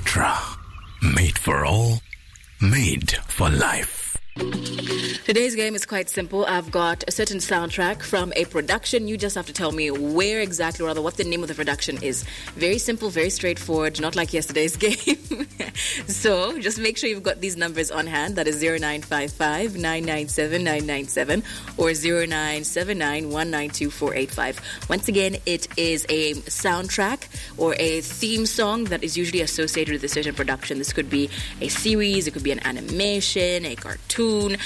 Ultra. Made for all, made for life. Today's game is quite simple. I've got a certain soundtrack from a production. You just have to tell me where exactly, or rather what the name of the production is. Very simple, very straightforward, not like yesterday's game. So just make sure you've got these numbers on hand. That is 0955 997 997 or 0979 192 485. Once again, it is a soundtrack or a theme song that is usually associated with a certain production. This could be a series, it could be an animation, a cartoon.